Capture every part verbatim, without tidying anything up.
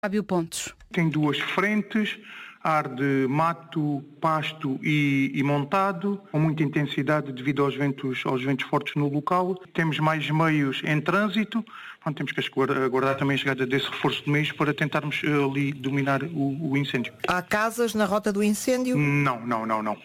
Fábio Pontes. Tem duas frentes, arde mato, pasto e, e montado, com muita intensidade devido aos ventos, aos ventos fortes no local. Temos mais meios em trânsito, então, temos que aguardar também a chegada desse reforço de meios para tentarmos ali dominar o, o incêndio. Há casas na rota do incêndio? Não, não, não, não.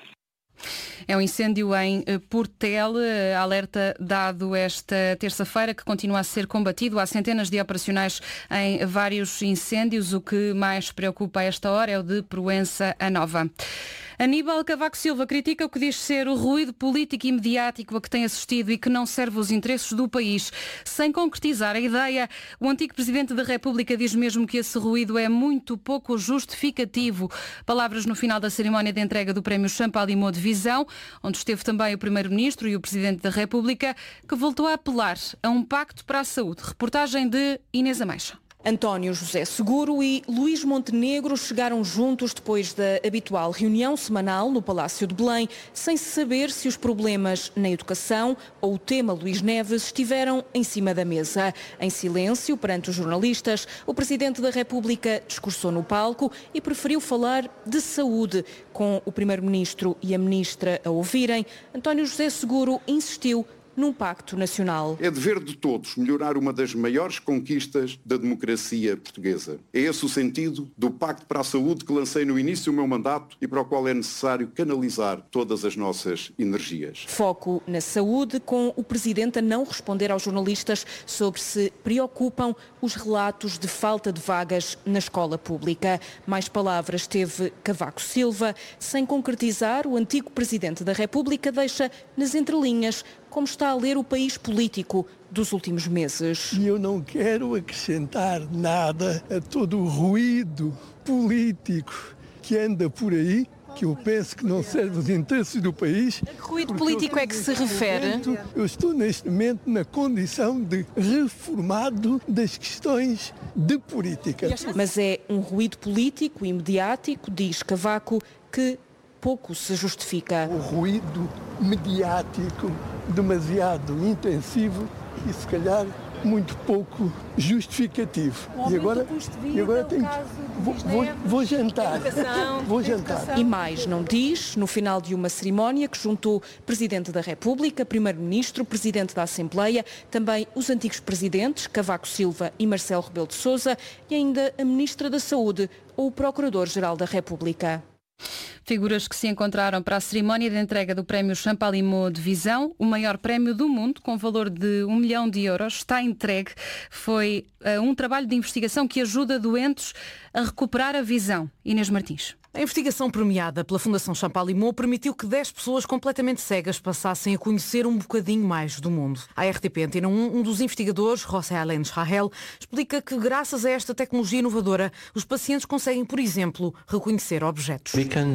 É um incêndio em Portel, alerta dado esta terça-feira que continua a ser combatido. Há centenas de operacionais em vários incêndios. O que mais preocupa a esta hora é o de Proença a Nova. Aníbal Cavaco Silva critica o que diz ser o ruído político e mediático a que tem assistido e que não serve os interesses do país. Sem concretizar a ideia, o antigo Presidente da República diz mesmo que esse ruído é muito pouco justificativo. Palavras no final da cerimónia de entrega do Prémio Champalimau de Visão, onde esteve também o Primeiro-Ministro e o Presidente da República, que voltou a apelar a um pacto para a saúde. Reportagem de Inês Ameixa. António José Seguro e Luís Montenegro chegaram juntos depois da habitual reunião semanal no Palácio de Belém, sem saber se os problemas na educação ou o tema Luís Neves estiveram em cima da mesa. Em silêncio, perante os jornalistas, o Presidente da República discursou no palco e preferiu falar de saúde. Com o Primeiro-Ministro e a Ministra a ouvirem, António José Seguro insistiu num pacto nacional. É dever de todos melhorar uma das maiores conquistas da democracia portuguesa. É esse o sentido do Pacto para a Saúde que lancei no início do meu mandato e para o qual é necessário canalizar todas as nossas energias. Foco na saúde, com o Presidente a não responder aos jornalistas sobre se preocupam os relatos de falta de vagas na escola pública. Mais palavras teve Cavaco Silva. Sem concretizar, o antigo Presidente da República deixa nas entrelinhas como está a ler o país político dos últimos meses. E eu não quero acrescentar nada a todo o ruído político que anda por aí, que eu penso que não serve os interesses do país. A que ruído político é que se refere? Momento, eu estou neste momento na condição de reformado das questões de política. Mas é um ruído político e mediático, diz Cavaco, que pouco se justifica. O ruído mediático demasiado intensivo e se calhar muito pouco justificativo. E agora, e agora tenho, vou, vou, vou jantar. Educação, vou jantar. Educação. E mais não diz, no final de uma cerimónia que juntou Presidente da República, Primeiro-Ministro, Presidente da Assembleia, também os antigos Presidentes, Cavaco Silva e Marcelo Rebelo de Sousa, e ainda a Ministra da Saúde ou o Procurador-Geral da República. Figuras que se encontraram para a cerimónia de entrega do Prémio Champalimau de Visão, o maior prémio do mundo, com valor de um milhão de euros, está entregue. Foi uh, um trabalho de investigação que ajuda doentes a recuperar a visão. Inês Martins. A investigação premiada pela Fundação Champalimau permitiu que dez pessoas completamente cegas passassem a conhecer um bocadinho mais do mundo. A R T P Antena um, um dos investigadores, José Alenes Rahel, explica que graças a esta tecnologia inovadora, os pacientes conseguem, por exemplo, reconhecer objetos.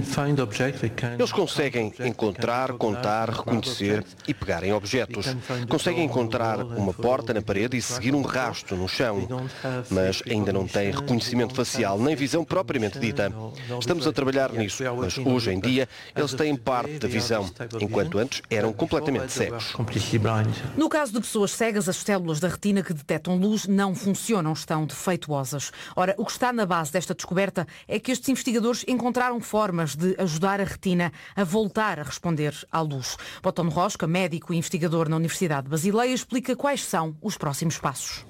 Eles conseguem encontrar, contar, reconhecer e pegar em objetos. Conseguem encontrar uma porta na parede e seguir um rastro no chão, mas ainda não têm reconhecimento facial, nem visão propriamente dita. Estamos a trabalhar nisso, mas hoje em dia eles têm parte da visão, enquanto antes eram completamente cegos. No caso de pessoas cegas, as células da retina que detectam luz não funcionam, estão defeituosas. Ora, o que está na base desta descoberta é que estes investigadores encontraram formas de ajudar a retina a voltar a responder à luz. Botón Rosca, médico e investigador na Universidade de Basileia, explica quais são os próximos passos.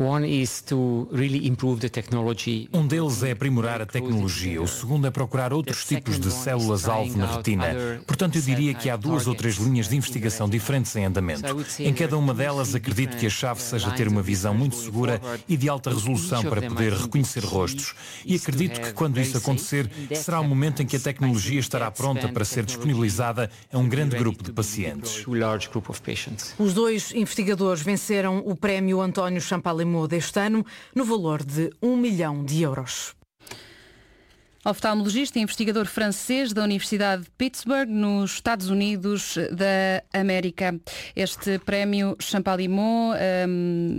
Um deles é aprimorar a tecnologia, o segundo é procurar outros tipos de células-alvo na retina. Portanto, eu diria que há duas ou três linhas de investigação diferentes em andamento. Em cada uma delas, acredito que a chave seja ter uma visão muito segura e de alta resolução para poder reconhecer rostos. E acredito que quando isso acontecer, será o momento em que a tecnologia estará pronta para ser disponibilizada a um grande grupo de pacientes. Os dois investigadores venceram o Prémio António Champalimau deste ano no valor de um milhão de euros. Oftalmologista e investigador francês da Universidade de Pittsburgh, nos Estados Unidos da América. Este prémio Champalimaud, um,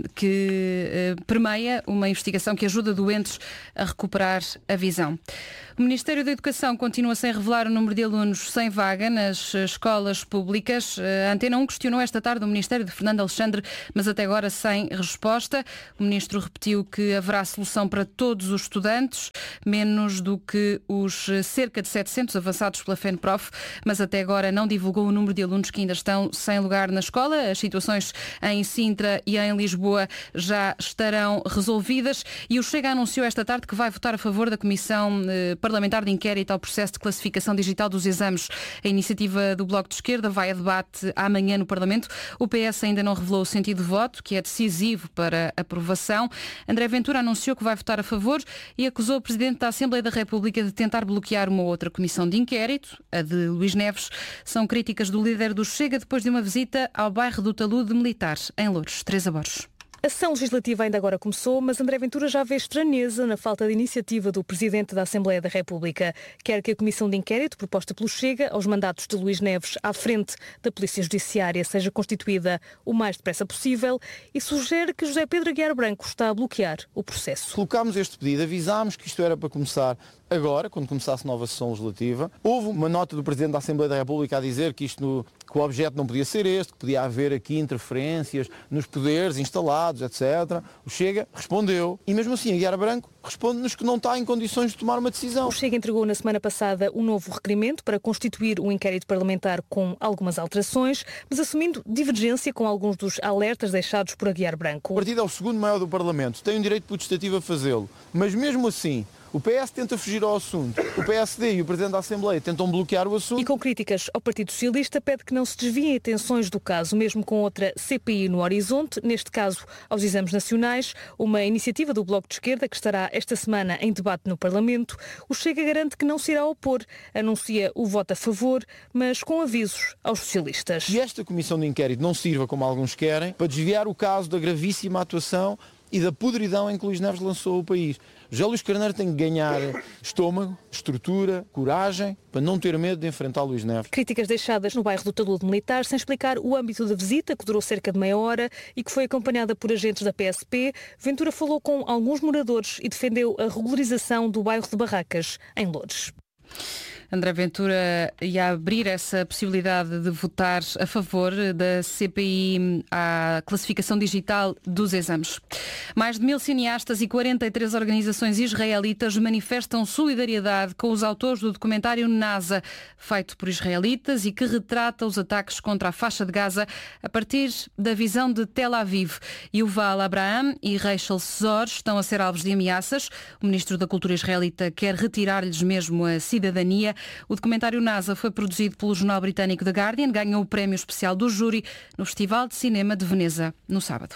que uh, permeia uma investigação que ajuda doentes a recuperar a visão. O Ministério da Educação continua sem revelar o número de alunos sem vaga nas escolas públicas. A Antena um questionou esta tarde o Ministério de Fernando Alexandre, mas até agora sem resposta. O Ministro repetiu que haverá solução para todos os estudantes, menos do que os cerca de setecentos avançados pela FENPROF, mas até agora não divulgou o número de alunos que ainda estão sem lugar na escola. As situações em Sintra e em Lisboa já estarão resolvidas e o Chega anunciou esta tarde que vai votar a favor da Comissão eh, Parlamentar de Inquérito ao processo de classificação digital dos exames. A iniciativa do Bloco de Esquerda vai a debate amanhã no Parlamento. O P S ainda não revelou o sentido de voto, que é decisivo para a aprovação. André Ventura anunciou que vai votar a favor e acusou o Presidente da Assembleia da República de tentar bloquear uma outra comissão de inquérito, a de Luís Neves. São críticas do líder do Chega depois de uma visita ao bairro do Talude Militar, em Loures. Teresa Borges. A sessão legislativa ainda agora começou, mas André Ventura já vê estranheza na falta de iniciativa do Presidente da Assembleia da República. Quer que a comissão de inquérito proposta pelo Chega aos mandatos de Luís Neves à frente da Polícia Judiciária seja constituída o mais depressa possível e sugere que José Pedro Aguiar Branco está a bloquear o processo. Colocámos este pedido, avisámos que isto era para começar agora, quando começasse a nova sessão legislativa. Houve uma nota do Presidente da Assembleia da República a dizer que, isto no, que o objeto não podia ser este, que podia haver aqui interferências nos poderes instalados, etcétera. O Chega respondeu e mesmo assim Aguiar Branco responde-nos que não está em condições de tomar uma decisão. O Chega entregou na semana passada um novo requerimento para constituir um inquérito parlamentar com algumas alterações, mas assumindo divergência com alguns dos alertas deixados por Aguiar Branco. O partido é o segundo maior do Parlamento, tem um direito potestativo a fazê-lo, mas mesmo assim o P S tenta fugir ao assunto, o P S D e o Presidente da Assembleia tentam bloquear o assunto. E com críticas ao Partido Socialista, pede que não se desviem atenções do caso, mesmo com outra C P I no horizonte, neste caso aos exames nacionais, uma iniciativa do Bloco de Esquerda que estará esta semana em debate no Parlamento. O Chega garante que não se irá opor, anuncia o voto a favor, mas com avisos aos socialistas. E esta comissão de inquérito não sirva, como alguns querem, para desviar o caso da gravíssima atuação e da podridão em que Luís Neves lançou o país. José Luís Carneiro tem que ganhar estômago, estrutura, coragem, para não ter medo de enfrentar Luís Neves. Críticas deixadas no bairro do Talude Militar, sem explicar o âmbito da visita, que durou cerca de meia hora e que foi acompanhada por agentes da P S P. Ventura falou com alguns moradores e defendeu a regularização do bairro de Barracas, em Loures. André Ventura ia abrir essa possibilidade de votar a favor da C P I à classificação digital dos exames. Mais de mil cineastas e quarenta e três organizações israelitas manifestam solidariedade com os autores do documentário NASA, feito por israelitas e que retrata os ataques contra a faixa de Gaza a partir da visão de Tel Aviv. Yuval Abraham e Rachel Szor estão a ser alvos de ameaças. O ministro da Cultura israelita quer retirar-lhes mesmo a cidadania. O documentário NASA foi produzido pelo jornal britânico The Guardian, ganhou o prémio especial do júri no Festival de Cinema de Veneza, no sábado.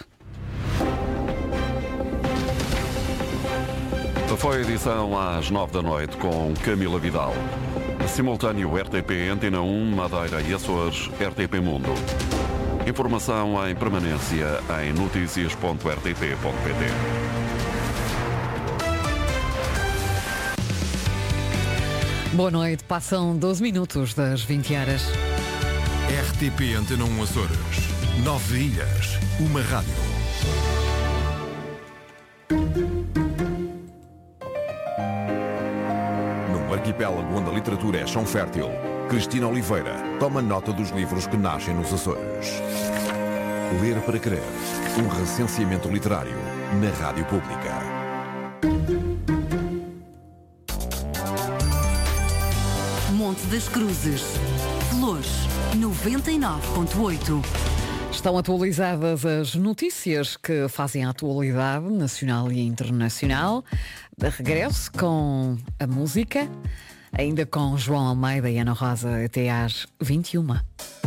Foi a edição às nove da noite com Camila Vidal. Simultâneo R T P, Antena um, Madeira e Açores, R T P Mundo. Informação em permanência em notícias ponto r t p ponto p t. Boa noite, passam doze minutos das vinte horas. R T P Antena um Açores. Nove ilhas, uma rádio. Num arquipélago onde a literatura é chão fértil, Cristina Oliveira toma nota dos livros que nascem nos Açores. Ler para Crer, um recenseamento literário na Rádio Pública. Monte das Cruzes, Flores, noventa e nove ponto oito. Estão atualizadas as notícias que fazem a atualidade nacional e internacional. De regresso com a música, ainda com João Almeida e Ana Rosa até às vinte e uma.